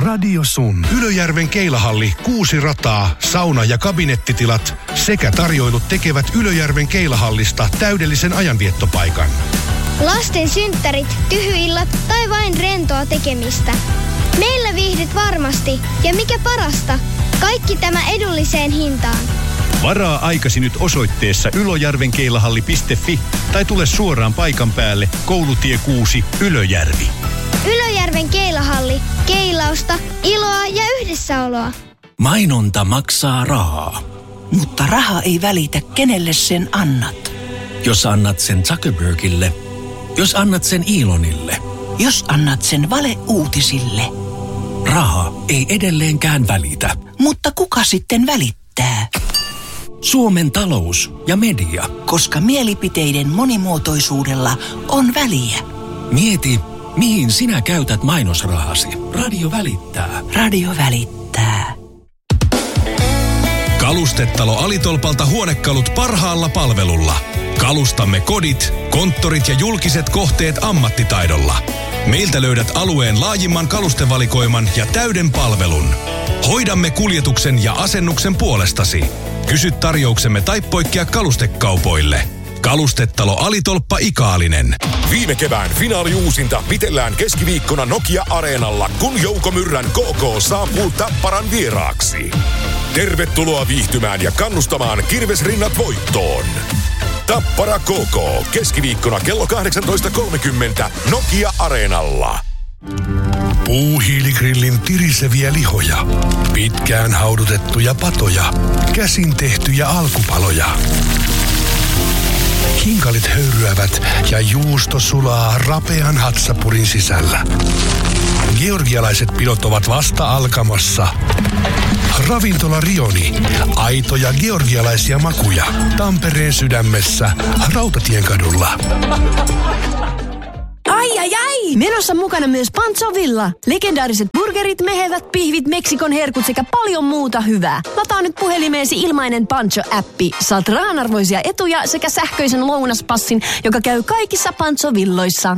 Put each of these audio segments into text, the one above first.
Radio Sun. Ylöjärven Keilahalli, 6 rataa, sauna ja kabinettitilat sekä tarjoilut tekevät Ylöjärven Keilahallista täydellisen ajanviettopaikan. Lasten synttärit, tyhyillat tai vain rentoa tekemistä. Meillä viihdyt varmasti ja mikä parasta, kaikki tämä edulliseen hintaan. Varaa aikasi nyt osoitteessa ylöjärvenkeilahalli.fi tai tule suoraan paikan päälle Koulutie 6 Ylöjärvi. Ylöjärven Keilahalli. Keilausta, iloa ja yhdessäoloa. Mainonta maksaa rahaa. Mutta raha ei välitä, kenelle sen annat. Jos annat sen Zuckerbergille, jos annat sen Elonille, jos annat sen valeuutisille. Raha ei edelleenkään välitä. Mutta kuka sitten välittää? Suomen talous ja media. Koska mielipiteiden monimuotoisuudella on väliä. Mieti, mihin sinä käytät mainosrahasi. Radio välittää. Radio välittää. Kalustetalo Alitolpalta huonekalut parhaalla palvelulla. Kalustamme kodit, konttorit ja julkiset kohteet ammattitaidolla. Meiltä löydät alueen laajimman kalustevalikoiman ja täyden palvelun. Hoidamme kuljetuksen ja asennuksen puolestasi. Kysy tarjouksemme tai poikkea kalustekaupoille. Kalustetalo Alitolppa Ikaalinen. Viime kevään finaaliuusinta vitellään keskiviikkona Nokia-areenalla, kun Jouko Myrrän KK saapuu Tapparan vieraaksi. Tervetuloa viihtymään ja kannustamaan Kirvesrinnat voittoon. Tappara KK keskiviikkona kello 18.30 Nokia-areenalla. Puuhiiligrillin tiriseviä lihoja, pitkään haudutettuja patoja, käsin tehtyjä alkupaloja. Hinkalit höyryävät ja juusto sulaa rapean hatsapurin sisällä. Georgialaiset pidot ovat vasta alkamassa. Ravintola Rioni. Aitoja georgialaisia makuja. Tampereen sydämessä, Rautatienkadulla. Ai! Menossa mukana myös Pancho Villa. Legendaariset burgerit, mehevät pihvit, Meksikon herkut sekä paljon muuta hyvää. Lataa nyt puhelimeesi ilmainen Pancho-appi. Saat rahanarvoisia etuja sekä sähköisen lounaspassin, joka käy kaikissa Pancho Villoissa.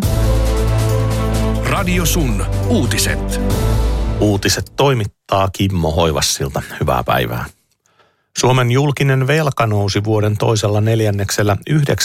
Radio Sun. Uutiset. Uutiset toimittaa Kimmo Hoivassilta. Hyvää päivää. Suomen julkinen velka nousi vuoden toisella neljänneksellä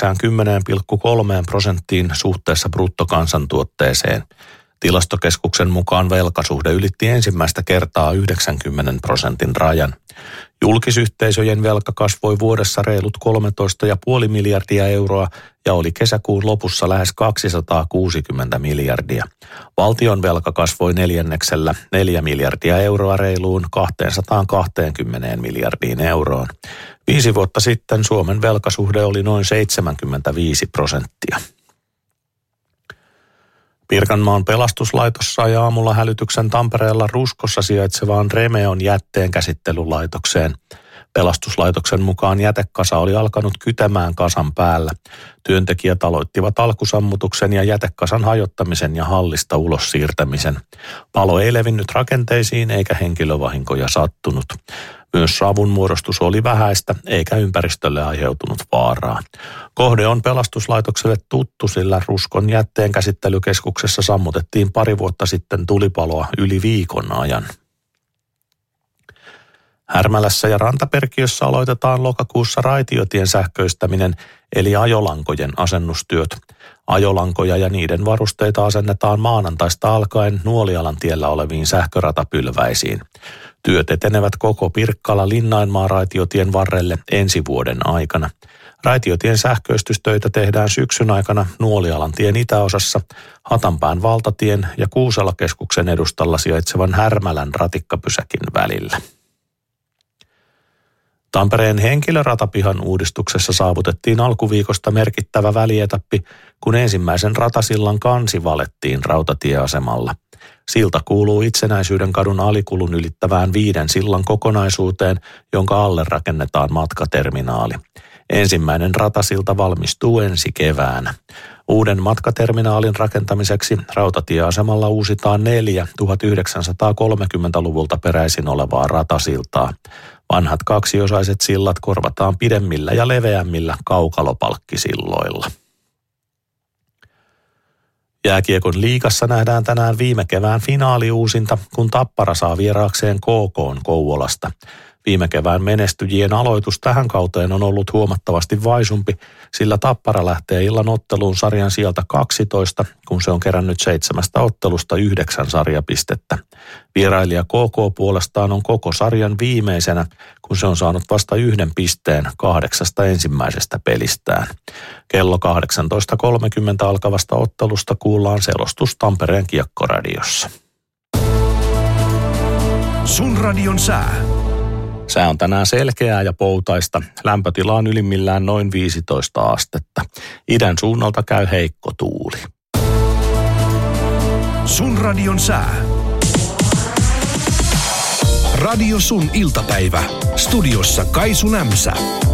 90,3% suhteessa bruttokansantuotteeseen. Tilastokeskuksen mukaan velkasuhde ylitti ensimmäistä kertaa 90% rajan. Julkisyhteisöjen velka kasvoi vuodessa reilut 13,5 miljardia euroa ja oli kesäkuun lopussa lähes 260 miljardia. Valtion velka kasvoi neljänneksellä 4 miljardia euroa reiluun 220 miljardiin euroon. 5 vuotta sitten Suomen velkasuhde oli noin 75%. Pirkanmaan pelastuslaitos sai aamulla hälytyksen Tampereella Ruskossa sijaitsevaan Remeon jätteenkäsittelylaitokseen. Pelastuslaitoksen mukaan jätekasa oli alkanut kytemään kasan päällä. Työntekijät aloittivat alkusammutuksen ja jätekasan hajottamisen ja hallista ulos siirtämisen. Palo ei levinnyt rakenteisiin eikä henkilövahinkoja sattunut. Myös savun muodostus oli vähäistä eikä ympäristölle aiheutunut vaaraa. Kohde on pelastuslaitokselle tuttu, sillä Ruskon jätteenkäsittelykeskuksessa sammutettiin pari vuotta sitten tulipaloa yli viikon ajan. Härmälässä ja Rantaperkiössä aloitetaan lokakuussa raitiotien sähköistäminen eli ajolankojen asennustyöt. Ajolankoja ja niiden varusteita asennetaan maanantaista alkaen Nuolialan tiellä oleviin sähköratapylväisiin. Työt etenevät koko Pirkkala-Linnainmaa raitiotien varrelle ensi vuoden aikana. Raitiotien sähköistystöitä tehdään syksyn aikana Nuolialan tien itäosassa, Hatanpään valtatien ja Kuusalakeskuksen edustalla sijaitsevan Härmälän ratikkapysäkin välillä. Tampereen henkilöratapihan uudistuksessa saavutettiin alkuviikosta merkittävä välietappi, kun ensimmäisen ratasillan kansi valettiin rautatieasemalla. Silta kuuluu Itsenäisyyden kadun alikulun ylittävään 5 sillan kokonaisuuteen, jonka alle rakennetaan matkaterminaali. Ensimmäinen ratasilta valmistuu ensi keväänä. Uuden matkaterminaalin rakentamiseksi rautatieasemalla uusitaan 4 1930-luvulta peräisin olevaa ratasiltaa. Vanhat kaksiosaiset sillat korvataan pidemmillä ja leveämmillä kaukalopalkkisilloilla. Jääkiekon liigassa nähdään tänään viime kevään finaaliuusinta, kun Tappara saa vieraakseen KK:n Kouvolasta. Viime kevään menestyjien aloitus tähän kauteen on ollut huomattavasti vaisumpi, sillä Tappara lähtee illan otteluun sarjan sieltä 12, kun se on kerännyt 7 ottelusta 9 sarjapistettä. Vierailija KK puolestaan on koko sarjan viimeisenä, kun se on saanut vasta 1 pisteen 8 ensimmäisestä pelistään. Kello 18.30 alkavasta ottelusta kuullaan selostus Tampereen Kiekkoradiossa. Sun radion sää. Sää on tänään selkeää ja poutaista. Lämpötila on ylimmillään noin 15 astetta. Idän suunnalta käy heikko tuuli. Sun radion sää. Radio Sun iltapäivä. Studiossa Kaisu Nämsä.